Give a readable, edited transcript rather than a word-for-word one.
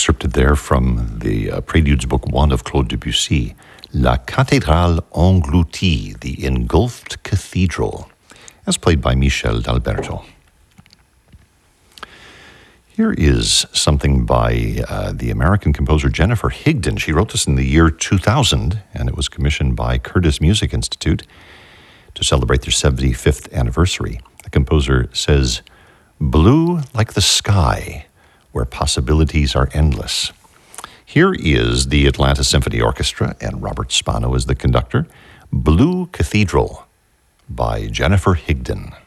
excerpted there from the Preludes Book 1 of Claude Debussy, La Cathédrale Engloutie, the Engulfed Cathedral, as played by Michel d'Alberto. Here is something by the American composer Jennifer Higdon. She wrote this in the year 2000, and it was commissioned by Curtis Music Institute to celebrate their 75th anniversary. The composer says, "Blue like the sky, where possibilities are endless." Here is the Atlanta Symphony Orchestra, and Robert Spano is the conductor, Blue Cathedral by Jennifer Higdon.